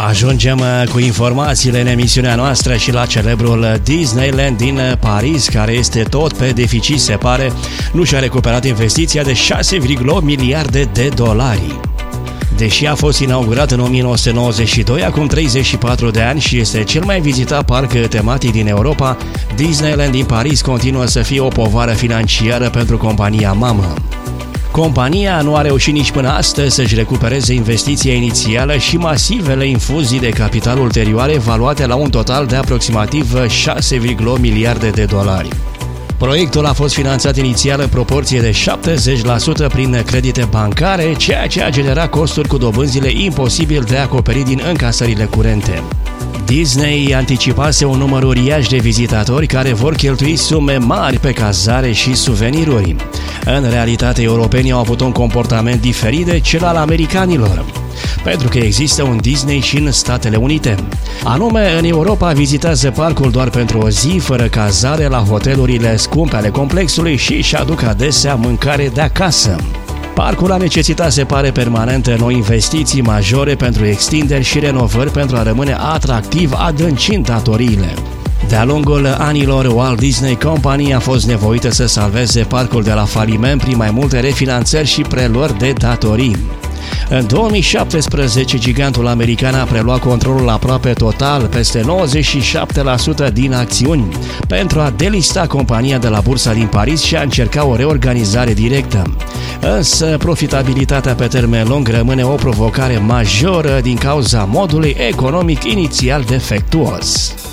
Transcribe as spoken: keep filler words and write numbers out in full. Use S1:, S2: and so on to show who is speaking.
S1: Ajungem cu informațiile în emisiunea noastră și la celebrul Disneyland din Paris, care este tot pe deficit, se pare. Nu și-a recuperat investiția de șase virgulă opt miliarde de dolari. Deși a fost inaugurat în o mie nouă sute nouăzeci și doi, acum treizeci și patru de ani, și este cel mai vizitat parc tematic din Europa, Disneyland din Paris continuă să fie o povară financiară pentru compania mamă. Compania nu a reușit nici până astăzi să-și recupereze investiția inițială și masivele infuzii de capital ulterioare, valuate la un total de aproximativ șase virgulă opt miliarde de dolari. Proiectul a fost finanțat inițial în proporție de șaptezeci la sută prin credite bancare, ceea ce a generat costuri cu dobânzile imposibil de acoperit din încasările curente. Disney anticipase un număr uriaș de vizitatori care vor cheltui sume mari pe cazare și suveniruri. În realitate, europenii au avut un comportament diferit de cel al americanilor, pentru că există un Disney și în Statele Unite. Anume, în Europa vizitează parcul doar pentru o zi, fără cazare, la hotelurile scumpe ale complexului și își aduc adesea mâncare de acasă. Parcul a necesitat, se pare, permanente noi investiții majore pentru extinderi și renovări pentru a rămâne atractiv, adâncind datoriile. De-a lungul anilor, Walt Disney Company a fost nevoită să salveze parcul de la faliment prin mai multe refinanțări și preluări de datorii. În două mii șaptesprezece, gigantul american a preluat controlul aproape total, peste nouăzeci și șapte la sută din acțiuni, pentru a delista compania de la bursa din Paris și a încerca o reorganizare directă. Însă, profitabilitatea pe termen lung rămâne o provocare majoră din cauza modului economic inițial defectuos.